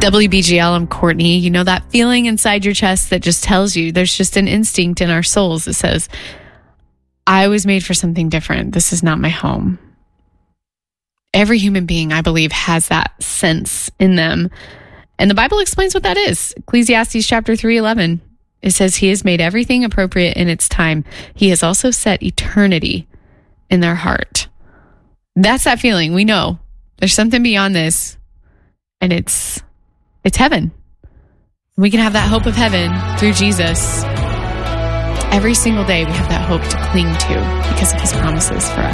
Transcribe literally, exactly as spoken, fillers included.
W B G L, I'm Courtney. You know that feeling inside your chest that just tells you, there's just an instinct in our souls that says, I was made for something different. This is not my home. Every human being, I believe, has that sense in them. And the Bible explains what that is. Ecclesiastes chapter three eleven. It says, He has made everything appropriate in its time. He has also set eternity in their heart. That's that feeling. We know there's something beyond this, and it's it's heaven. We can have that hope of heaven through Jesus. Every single day we have that hope to cling to because of His promises for us.